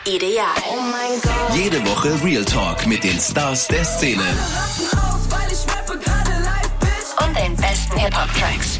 Ideal. Oh mein Gott. Jede Woche Real Talk mit den Stars der Szene. Und den besten Hip-Hop-Tracks.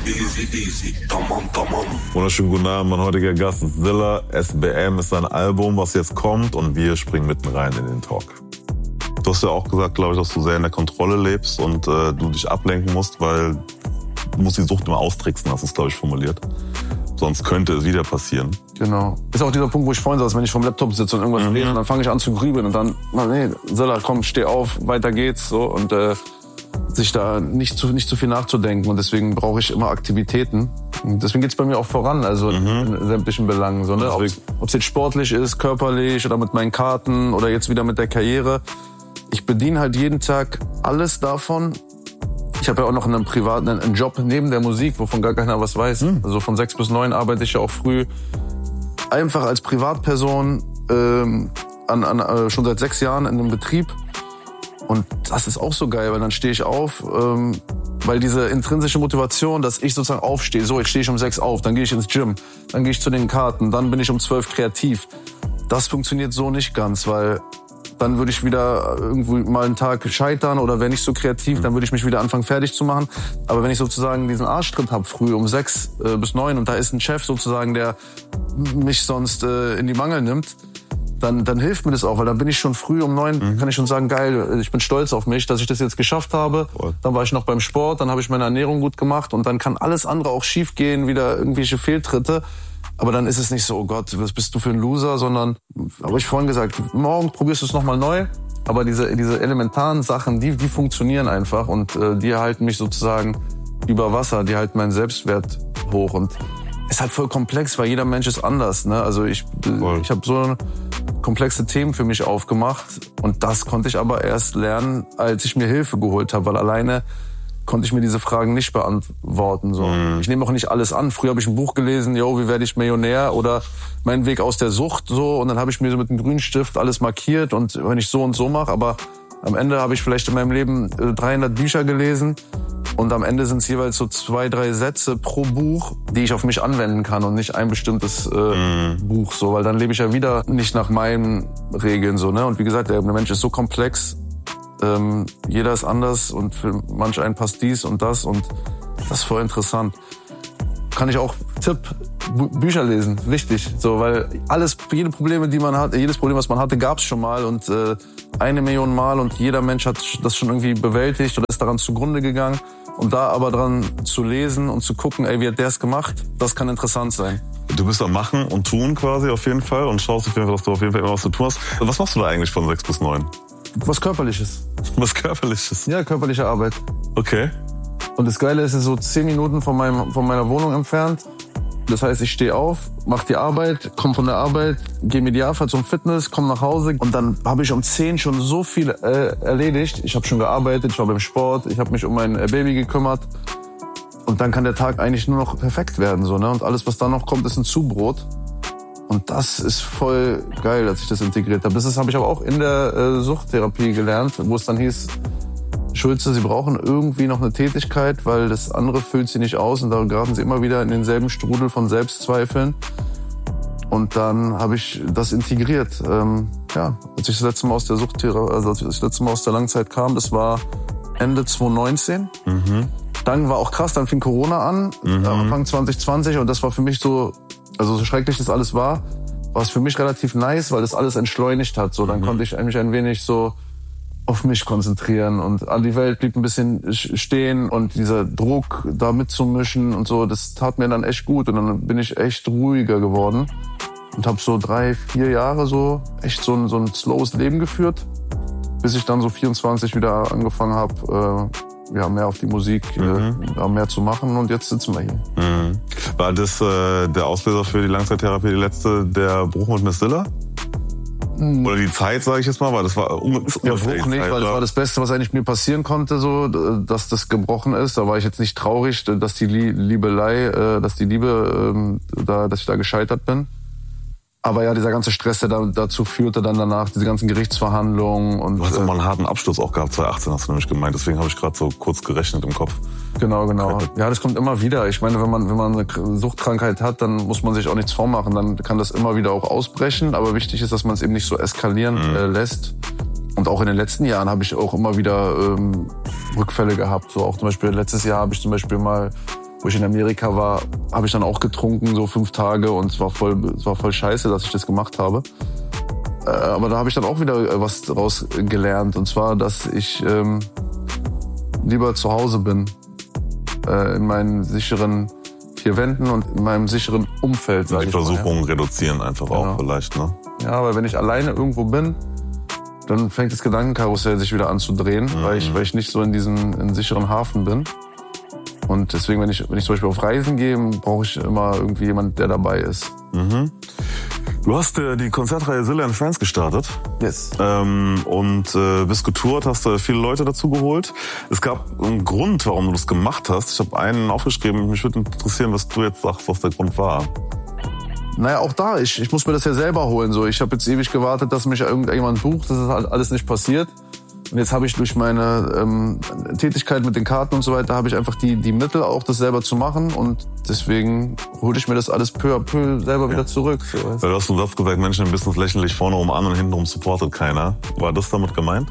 Wunderschönen guten Abend, mein heutiger Gast ist Zilla. SBM ist sein Album, was jetzt kommt, und wir springen mitten rein in den Talk. Du hast ja auch gesagt, glaube ich, dass du sehr in der Kontrolle lebst und du dich ablenken musst, weil du musst die Sucht immer austricksen, hast du es, glaube ich, formuliert. Sonst könnte es wieder passieren. Genau. Ist auch dieser Punkt, wo ich vorhin saß, wenn ich vom Laptop sitze und irgendwas lese, dann fange ich an zu grübeln und dann, nee, Zilla, komm, steh auf, weiter geht's, so, und sich da nicht zu viel nachzudenken, und deswegen brauche ich immer Aktivitäten. Und deswegen geht's bei mir auch voran, also in sämtlichen Belangen, so, ne? Ob es jetzt sportlich ist, körperlich oder mit meinen Karten oder jetzt wieder mit der Karriere. Ich bediene halt jeden Tag alles davon. Ich habe ja auch noch einen Job neben der Musik, wovon gar keiner was weiß. Also von 6 bis 9 arbeite ich ja auch früh. Einfach als Privatperson schon seit 6 Jahren in einem Betrieb. Und das ist auch so geil, weil dann stehe ich auf, weil diese intrinsische Motivation, dass ich sozusagen aufstehe, so, jetzt stehe ich um 6 auf, dann gehe ich ins Gym, dann gehe ich zu den Karten, dann bin ich um 12 kreativ. Das funktioniert so nicht ganz, weil dann würde ich wieder irgendwo mal einen Tag scheitern oder wäre nicht so kreativ, dann würde ich mich wieder anfangen fertig zu machen. Aber wenn ich sozusagen diesen Arschtritt habe, früh um 6 bis 9 und da ist ein Chef sozusagen, der mich sonst in die Mangel nimmt, dann hilft mir das auch, weil dann bin ich schon früh um 9, kann ich schon sagen, geil, ich bin stolz auf mich, dass ich das jetzt geschafft habe. Dann war ich noch beim Sport, dann habe ich meine Ernährung gut gemacht und dann kann alles andere auch schief gehen, wieder irgendwelche Fehltritte. Aber dann ist es nicht so, oh Gott, was bist du für ein Loser, sondern, habe ich vorhin gesagt, morgen probierst du es nochmal neu. Aber diese elementaren Sachen, die funktionieren einfach und die halten mich sozusagen über Wasser, die halten meinen Selbstwert hoch. Und es ist halt voll komplex, weil jeder Mensch ist anders, ne? Also ich habe so komplexe Themen für mich aufgemacht und das konnte ich aber erst lernen, als ich mir Hilfe geholt habe, weil alleine konnte ich mir diese Fragen nicht beantworten. So. Ich nehme auch nicht alles an. Früher habe ich ein Buch gelesen, wie werde ich Millionär oder mein Weg aus der Sucht, so, und dann habe ich mir so mit einem grünen Stift alles markiert und wenn ich so und so mache, aber am Ende habe ich vielleicht in meinem Leben 300 Bücher gelesen und am Ende sind es jeweils so 2-3 Sätze pro Buch, die ich auf mich anwenden kann und nicht ein bestimmtes Buch, so, weil dann lebe ich ja wieder nicht nach meinen Regeln, so, ne? Und wie gesagt, der Mensch ist so komplex. Jeder ist anders und für manch einen passt dies und das und das ist voll interessant. Kann ich auch Bücher lesen, wichtig, so, weil jedes Problem, was man hatte, gab's schon mal und 1 Million Mal und jeder Mensch hat das schon irgendwie bewältigt oder ist daran zugrunde gegangen. Und da aber dran zu lesen und zu gucken, wie hat der es gemacht, das kann interessant sein. Du bist am Machen und Tun quasi auf jeden Fall und schaust auf jeden Fall, dass du auf jeden Fall immer was zu tun hast. Was machst du da eigentlich von 6 bis 9? Was Körperliches. Was Körperliches? Ja, körperliche Arbeit. Okay. Und das Geile ist, es ist so 10 Minuten von meiner Wohnung entfernt. Das heißt, ich stehe auf, mache die Arbeit, komme von der Arbeit, gehe im Idealfall zum Fitness, komme nach Hause und dann habe ich um 10 schon so viel erledigt. Ich habe schon gearbeitet, ich war beim Sport, ich habe mich um mein Baby gekümmert. Und dann kann der Tag eigentlich nur noch perfekt werden, so, ne? Und alles, was dann noch kommt, ist ein Zubrot. Und das ist voll geil, dass ich das integriert habe. Das habe ich aber auch in der Suchttherapie gelernt, wo es dann hieß, Schulze, Sie brauchen irgendwie noch eine Tätigkeit, weil das andere füllt Sie nicht aus und da geraten Sie immer wieder in denselben Strudel von Selbstzweifeln. Und dann habe ich das integriert. Als ich das letzte Mal aus der Suchttherapie, als ich das letzte Mal aus der Langzeit kam, das war Ende 2019. Dann war auch krass, dann fing Corona an, Anfang 2020 und das war für mich so, also so schrecklich das alles war es für mich relativ nice, weil das alles entschleunigt hat. So, dann konnte ich mich ein wenig so auf mich konzentrieren und an die Welt blieb ein bisschen stehen und dieser Druck da mitzumischen und so, das tat mir dann echt gut und dann bin ich echt ruhiger geworden und habe so 3-4 Jahre so echt so ein slowes Leben geführt, bis ich dann so 24 wieder angefangen habe, mehr auf die Musik, mehr zu machen und jetzt sitzen wir hier. War das der Auslöser für die Langzeittherapie, die letzte, der Bruch mit Miss Zilla? Oder die Zeit, sage ich jetzt mal, weil das war Bruch nicht, weil das war das Beste, was eigentlich mir passieren konnte, so, dass das gebrochen ist. Da war ich jetzt nicht traurig, dass die Liebe, dass ich da gescheitert bin. Aber ja, dieser ganze Stress, der dazu führte dann danach, diese ganzen Gerichtsverhandlungen. Und du hast doch mal einen harten Abschluss auch gehabt, 2018 hast du nämlich gemeint. Deswegen habe ich gerade so kurz gerechnet im Kopf. Genau. Ja, das kommt immer wieder. Ich meine, wenn man eine Suchtkrankheit hat, dann muss man sich auch nichts vormachen. Dann kann das immer wieder auch ausbrechen. Aber wichtig ist, dass man es eben nicht so eskalieren lässt. Und auch in den letzten Jahren habe ich auch immer wieder Rückfälle gehabt. So auch zum Beispiel letztes Jahr habe ich zum Beispiel mal, wo ich in Amerika war, habe ich dann auch getrunken, so 5 Tage. Und es war voll scheiße, dass ich das gemacht habe. Aber da habe ich dann auch wieder was daraus gelernt. Und zwar, dass ich lieber zu Hause bin. In meinen sicheren 4 Wänden und in meinem sicheren Umfeld, sag ich mal. Die Versuchungen reduzieren einfach auch vielleicht, ne? Ja, weil wenn ich alleine irgendwo bin, dann fängt das Gedankenkarussell sich wieder an zu drehen, weil ich nicht so in sicheren Hafen bin. Und deswegen, wenn ich zum Beispiel auf Reisen gehe, brauche ich immer irgendwie jemand, der dabei ist. Mhm. Du hast die Konzertreihe Zilla and Friends gestartet. Yes. Und bist getourt, hast viele Leute dazu geholt. Es gab einen Grund, warum du das gemacht hast. Ich habe einen aufgeschrieben. Mich würde interessieren, was du jetzt sagst, was der Grund war. Naja, auch da. Ich muss mir das ja selber holen. So, ich habe jetzt ewig gewartet, dass mich irgendjemand bucht. Das ist halt alles nicht passiert. Und jetzt habe ich durch meine Tätigkeit mit den Karten und so weiter, habe ich einfach die Mittel auch, das selber zu machen. Und deswegen hole ich mir das alles peu à peu selber wieder zurück. So, weil du hast so gesagt, Menschen im Business lächerlich vorne rum an und hintenrum supportet keiner. War das damit gemeint?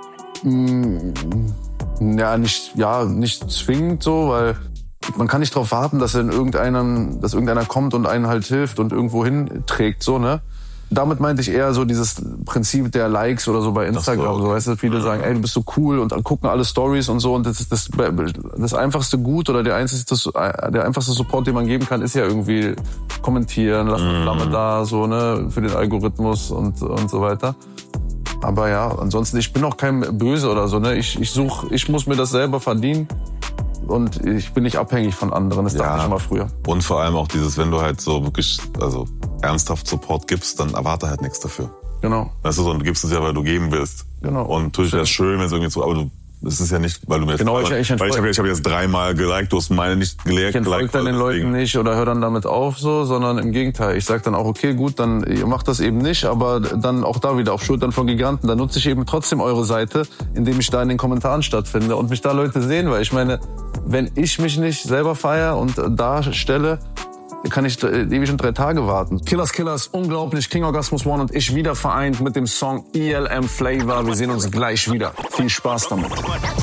Ja, nicht zwingend so, weil man kann nicht darauf warten, dass irgendeiner kommt und einen halt hilft und irgendwo hinträgt, so, ne? Damit meinte ich eher so dieses Prinzip der Likes oder so bei Instagram. So, weißt du, viele sagen, ey, du bist so cool und gucken alle Stories und so. Und das einfachste Gut oder der einfachste Support, den man geben kann, ist ja irgendwie kommentieren, lass eine Flamme da, so, ne, für den Algorithmus und so weiter. Aber ja, ansonsten, ich bin auch kein Böse oder so, ne. Ich muss mir das selber verdienen. Und ich bin nicht abhängig von anderen, das dachte ich immer früher. Und vor allem auch dieses, wenn du halt so wirklich, also ernsthaft Support gibst, dann erwarte halt nichts dafür. Genau. Weißt du, sondern du gibst es ja, weil du geben willst. Genau. Und natürlich wäre es schön, wenn es irgendwie so, aber das ist ja nicht, weil du mir genau, ich habe jetzt 3-mal geliked, du hast meine nicht geliked. Ich entfolge dann den Leuten nicht oder höre dann damit auf, so, sondern im Gegenteil. Ich sage dann auch, okay, gut, dann ihr macht das eben nicht, aber dann auch da wieder auf Schultern von Giganten. Dann nutze ich eben trotzdem eure Seite, indem ich da in den Kommentaren stattfinde und mich da Leute sehen, weil ich meine, wenn ich mich nicht selber feiere und darstelle, kann ich ewig und 3 Tage warten. Killers, unglaublich. King Orgasmus One und ich wieder vereint mit dem Song ELM Flavor. Wir sehen uns gleich wieder. Viel Spaß damit.